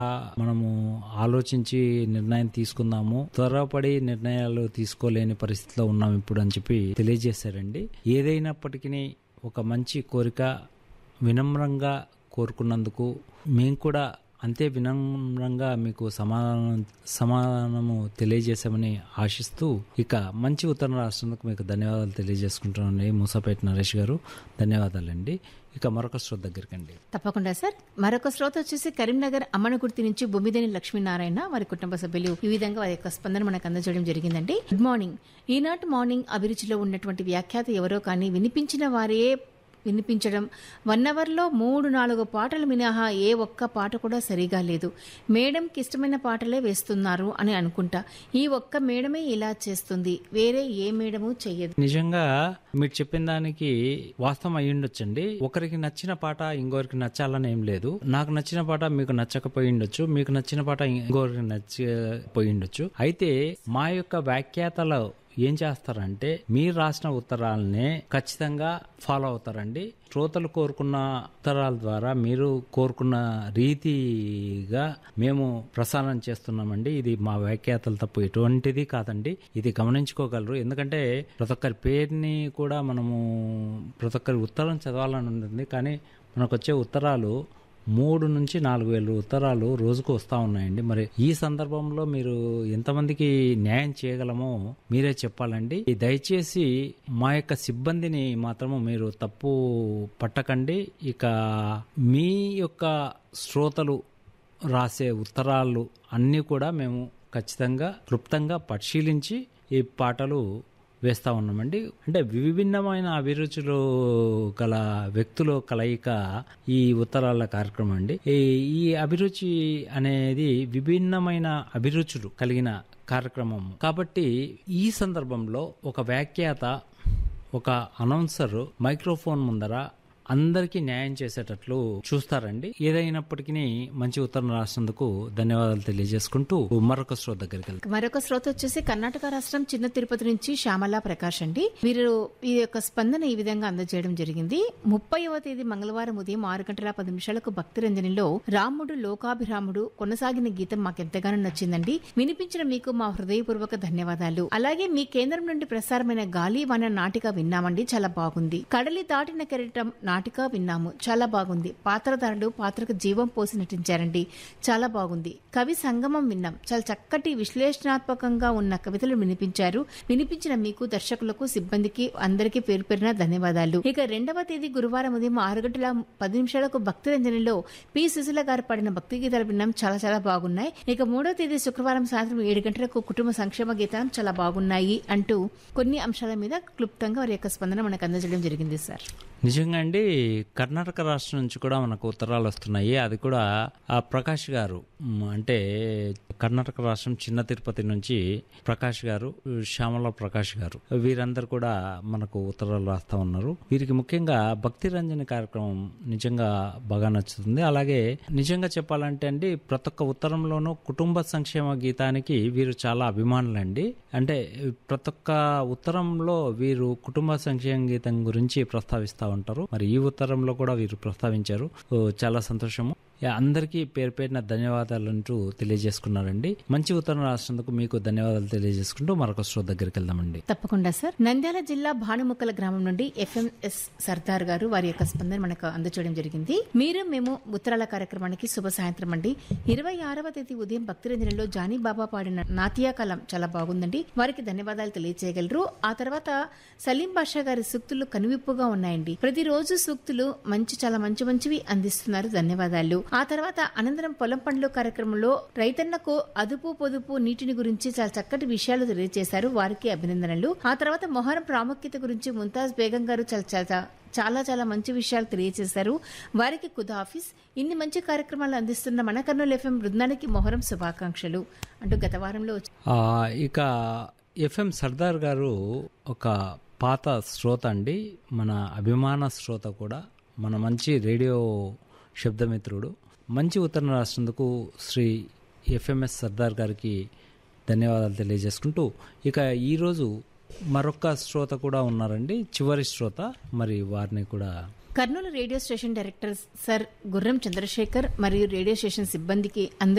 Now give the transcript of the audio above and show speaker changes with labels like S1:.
S1: మనము ఆలోచించి నిర్ణయం తీసుకుందాము, త్వరపడి నిర్ణయాలు తీసుకోలేని పరిస్థితిలో ఉన్నాం ఇప్పుడు అని చెప్పి తెలియజేశారండి. ఏదైనప్పటికీ ఒక మంచి కోరిక వినమ్రంగా కోరుకున్నందుకు మేము కూడా అంతే వినమ్రంగా మీకు సమాధానము తెలియజేశామని ఆశిస్తూ ఇక మంచి ఉత్తరం రాసినందుకు మీకు ధన్యవాదాలు తెలియజేసుకుంటున్నాను మూసాపేట నరేష్ గారు. ధన్యవాదాలండి. ఇక మరొక శ్రోత దగ్గరికండి.
S2: తప్పకుండా సార్. మరొక శ్రోత వచ్చేసి కరీంనగర్ అమ్మనగుర్తి నుంచి బొమ్మిదేని లక్ష్మీనారాయణ వారి కుటుంబ సభ్యులు ఈ విధంగా వారి యొక్క స్పందన మనకు అందజేయడం జరిగిందండి. Good morning. ఈనాటి మార్నింగ్ అభిరుచిలో ఉన్నటువంటి వ్యాఖ్యాత ఎవరో కానీ వినిపించిన వారే వినిపించడం 1 అవర్లో 3-4 పాటలు మినహా ఏ ఒక్క పాట కూడా సరిగా లేదు. మేడంకి ఇష్టమైన పాటలే వేస్తున్నారు అని అనుకుంటా. ఈ ఒక్క మేడమే ఇలా చేస్తుంది, వేరే ఏ మేడము చెయ్యదు.
S1: నిజంగా మీరు చెప్పిన దానికి వాస్తవం అయి ఉండొచ్చండి. ఒకరికి నచ్చిన పాట ఇంకొకరికి నచ్చాలని ఏం లేదు. నాకు నచ్చిన పాట మీకు నచ్చకపోయి ఉండొచ్చు, మీకు నచ్చిన పాట ఇంకొకరికి నచ్చపోయి ఉండొచ్చు. అయితే మా యొక్క వ్యాఖ్యాతలో ఏం చేస్తారంటే మీరు రాసిన ఉత్తరాలనే ఖచ్చితంగా ఫాలో అవుతారండి. శ్రోతలు కోరుకున్న ఉత్తరాల ద్వారా మీరు కోరుకున్న రీతిగా మేము ప్రసారం చేస్తున్నామండి. ఇది మా వ్యాఖ్యాతల తప్పు ఎటువంటిది కాదండి. ఇది గమనించుకోగలరు. ఎందుకంటే ప్రతి ఒక్కరి పేరుని కూడా మనము ప్రతి ఒక్కరి ఉత్తరం చదవాలని ఉంటుంది. కానీ మనకు వచ్చే ఉత్తరాలు 3 నుంచి 4 వేల ఉత్తరాలు రోజుకు వస్తూ ఉన్నాయండి. మరి ఈ సందర్భంలో మీరు ఎంతమందికి న్యాయం చేయగలమో మీరే చెప్పాలండి. దయచేసి మా యొక్క సిబ్బందిని మాత్రము మీరు తప్పు పట్టకండి. ఇక మీ యొక్క శ్రోతలు రాసే ఉత్తరాలు అన్నీ కూడా మేము ఖచ్చితంగా క్లుప్తంగా పరిశీలించి ఈ పాటలు వేస్తా ఉన్నామండి. అంటే విభిన్నమైన అభిరుచులు గల వ్యక్తుల కలయిక ఈ ఉత్తరాల కార్యక్రమం అండి. ఈ అభిరుచి అనేది విభిన్నమైన అభిరుచులు కలిగిన కార్యక్రమం కాబట్టి ఈ సందర్భంలో ఒక వ్యాఖ్యాత, ఒక అనౌన్సర్ మైక్రోఫోన్ ముందర అందరికీ న్యాయం చేసేటట్లు చూస్తారండి. ఏదైనప్పటికీ మంచి ఉత్తరం రాసినందుకు ధన్యవాదాలు తెలియజేసుకుంటూ మరొక శ్రోత దగ్గరికి వెళ్తాం.
S2: మరొక శ్రోత వచ్చేసి కర్ణాటక రాష్ట్రం చిన్న తిరుపతి నుంచి శ్యామలా ప్రకాష్ అండి. వీరు ఈ యొక్క స్పందన ఈ విధంగా అందజేయడం జరిగింది. 30వ తేదీ మంగళవారం ఉదయం 6:10 భక్తి రంజనిలో రాముడు లోకాభిరాముడు కొనసాగిన గీతం మాకెంతగానో నచ్చిందండి. వినిపించిన మీకు మా హృదయపూర్వక ధన్యవాదాలు. అలాగే మీ కేంద్రం నుండి ప్రసారమైన గాలివాన నాటిక విన్నామండి, చాలా బాగుంది. కడలి దాటిన కెరటం నాటిక విన్నాము, చాలా బాగుంది. పాత్రధారులు పాత్రకు జీవం పోసి నటించారండి, చాలా బాగుంది. కవి సంగమం విన్నాం, చాలా చక్కటి విశ్లేషణాత్మకంగా ఉన్న కవితలు వినిపించారు. వినిపించిన మీకు, దర్శకులకు, సిబ్బందికి అందరికీ పేరు పేరున ధన్యవాదాలు. ఇక 2వ తేదీ గురువారం ఉదయం 6:10 భక్తి రంజనిలో పి సుశీల గారు పాడిన భక్తి గీతాలు విన్నాం, చాలా చాలా బాగున్నాయి. ఇక 3వ తేదీ శుక్రవారం సాయంత్రం 7 గంటలకు కుటుంబ సంక్షేమ గీతాలు చాలా బాగున్నాయి అంటూ కొన్ని అంశాల మీద క్లుప్తంగా వారి యొక్క స్పందన మనకు అందజేయడం జరిగింది సార్.
S1: నిజంగా అండి, కర్ణాటక రాష్ట్రం నుంచి కూడా మనకు ఉత్తరాలు వస్తున్నాయి. అది కూడా ఆ ప్రకాష్ గారు, అంటే కర్ణాటక రాష్ట్రం చిన్న తిరుపతి నుంచి ప్రకాష్ గారు, శ్యామల ప్రకాష్ గారు, వీరందరూ కూడా మనకు ఉత్తరాలు రాస్తా ఉన్నారు. వీరికి ముఖ్యంగా భక్తి రంజని కార్యక్రమం నిజంగా బాగా నచ్చుతుంది. అలాగే నిజంగా చెప్పాలంటే అండి, ప్రతి ఒక్క ఉత్తరంలోనూ కుటుంబ సంక్షేమ గీతానికి వీరు చాలా అభిమానులండి. అంటే ప్రతి ఒక్క ఉత్తరంలో వీరు కుటుంబ సంక్షేమ గీతం గురించి ప్రస్తావిస్తా ఉంటారు. మరి ఈ ఉత్తరంలో కూడా వీరు ప్రస్తావించారు, చాలా సంతోషము. అందరికీ పేరు పేరున ధన్యవాదాలంటూ తెలియజేసుకున్నారండి. మంచి ఉత్తరం రాసినందుకు మీకు ధన్యవాదాలు తెలియజేసుకుంటూ మరొక శ్రోత దగ్గరికి వెళ్దామండి.
S2: తప్పకుండా సార్. నంద్యాల జిల్లా భానుముక్కల గ్రామం నుండి FMS సర్దార్ గారు వారి యొక్క స్పందన మనకు అందజేయడం జరిగింది. మీరు మేము ఉత్తరాల కార్యక్రమానికి శుభ సాయంత్రం అండి. 26వ తేదీ ఉదయం భక్తి రంజనిలో జానీ బాబా పాడిన నాతియా కలం చాలా బాగుందండి, వారికి ధన్యవాదాలు తెలియజేయగలరు. ఆ తర్వాత సలీం బాషా గారి సూక్తులు కనువిప్పుగా ఉన్నాయండి. ప్రతిరోజు సూక్తులు చాలా మంచివి అందిస్తున్నారు, ధన్యవాదాలు. ఆ తర్వాత అనంతరం పొలం పండ్లు కార్యక్రమంలో రైతన్నకు అదుపు పొదుపు నీటిని గురించి చాలా చక్కటి విషయాలు తెలియజేశారు, వారికి అభినందనలు. ఆ తర్వాత మొహరం ప్రాముఖ్యత గురించి ముంతాజ్ బేగం గారు చాలా మంచి విషయాలు తెలియజేశారు, వారికి ఖుదాఫీస్. ఇన్ని మంచి కార్యక్రమాలు అందిస్తున్న మన కర్నూలు FM బృందానికి మొహరం శుభాకాంక్షలు అంటూ గత వారంలో
S1: ఇక FM సర్దార్ గారు ఒక పాత శ్రోత అండి, మన అభిమాన శ్రోత కూడా, మన మంచి రేడియో శబ్దమిత్రుడు. మంచి ఉత్తరం రాసినందుకు శ్రీ FMS సర్దార్ గారికి ధన్యవాదాలు తెలియజేసుకుంటూ ఇక ఈరోజు మరొక శ్రోత కూడా ఉన్నారండి, చివరి శ్రోత. మరి వారిని కూడా
S2: Kurnool radio station director sir గుర్రం చంద్రశేఖర్ మరియు రేడియో స్టేషన్ సిబ్బందికి అందరికీ